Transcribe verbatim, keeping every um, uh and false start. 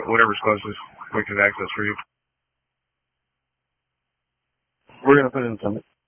whatever's closest, quickest access for you. We're going to put in Summit.